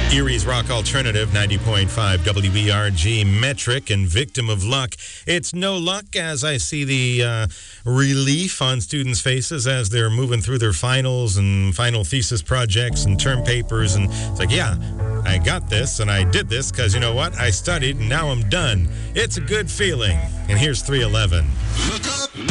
Erie's Rock Alternative, 90.5 WERG, Metric and Victim of Luck. It's no luck as I see the relief on students' faces as they're moving through their finals and final thesis projects and term papers. And it's like, yeah, I got this and I did this because you know what? I studied and now I'm done. It's a good feeling. And here's 311.